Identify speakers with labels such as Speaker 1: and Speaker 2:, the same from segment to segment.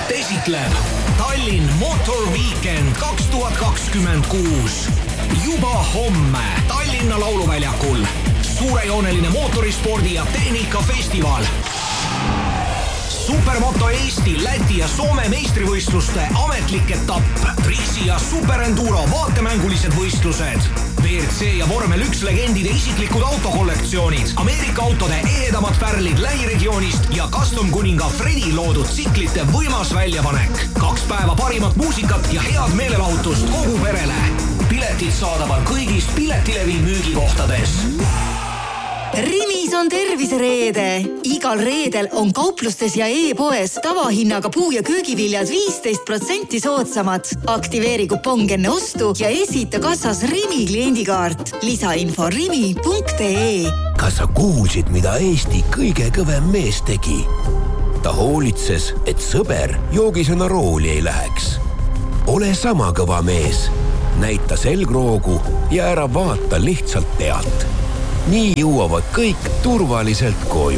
Speaker 1: esitleb Tallinn Motor Weekend 2026. Juba homme Tallinna lauluväljakul suurejooneline mootorispordi ja tehnikafestival. Supermoto Eesti, Läti ja Soome meistrivõistluste ametlik etapp, Trisi ja Superenduro vaatemängulised võistlused, WRC ja Vormel 1 legendide isiklikud autokollektsioonid, Ameerika autode ehedamad pärlid lähiregioonist ja custom kuninga Fredi loodud tsiklite võimas väljapanek. 2 päeva parimat muusikat ja head meelelahutust kogu perele. Piletid saadaval kõigis Piletilevi müügikohtades.
Speaker 2: Rimis on tervisereede. Igal reedel on kauplustes ja e-poes tavahinnaga puu- ja köögiviljad 15% soodsamad. Aktiveeri kupong enne ostu ja esita kassas Rimi kliendikaart. Lisainfo rimi.ee.
Speaker 3: Kas sa kuulsid, mida Eesti kõige kõvem mees tegi? Ta hoolitses, et sõber joogisena rooli ei läheks. Ole sama kõva mees. Näita selgroogu ja ära vaata lihtsalt pealt. Nii jõuavad kõik turvaliselt koju.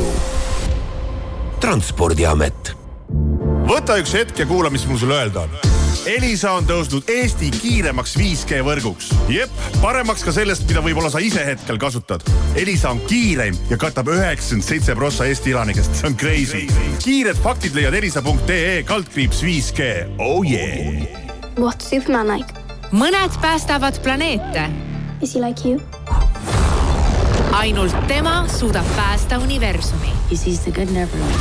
Speaker 3: Transpordiamet.
Speaker 4: Võta üks hetk ja kuula, mis mul sulle öelda on. Elisa on tõusnud Eesti kiiremaks 5G võrguks. Jep, paremaks ka sellest, mida võib-olla sa ise hetkel kasutad. Elisa on kiireim ja katab 97% Eesti elanikest. See on crazy. Kiired faktid leiad elisa.ee/5G. Oh yeah!
Speaker 5: What's Superman like?
Speaker 6: Mõned päästavad planeete.
Speaker 5: Is he like you?
Speaker 6: Ainult tema suudab päästa universumi.
Speaker 7: He sees the good in everyone.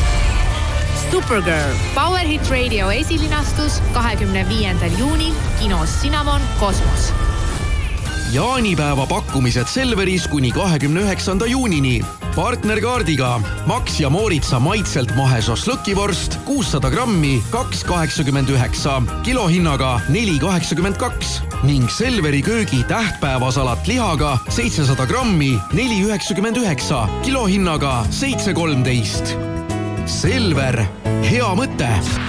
Speaker 6: Supergirl, Power Hit Radio esilinastus 25. juunil kinos Cinnamon Kosmos.
Speaker 8: Jaanipäeva pakkumised Selveris kuni 29. juunini. Partnerkaardiga Max ja Mooritsa maitselt mahe šašlõkivorst 600 grammi 2,89, kilohinnaga 4,82 ning Selveri köögi tähtpäevasalat lihaga 700 grammi 4,99, kilohinnaga 7,13. Selver, hea mõte!